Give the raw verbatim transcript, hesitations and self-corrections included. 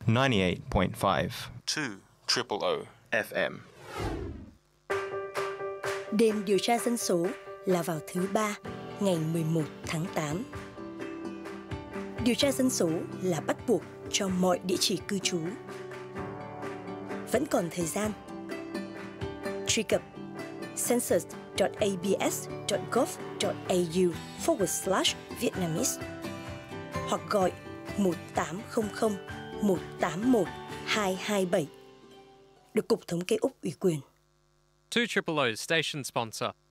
ninety-eight point five two triple O F M. Đêm điều tra dân số là vào thứ ba, ngày mười một tháng tám. Điều tra dân số là bắt buộc cho mọi địa chỉ cư trú. Vẫn còn thời gian. Truy cập census dot a b s dot gov dot a u forward slash Vietnamese hoặc gọi một tám không không một tám một hai hai bảy được Cục Thống kê Úc ủy quyền. two triple O station sponsor.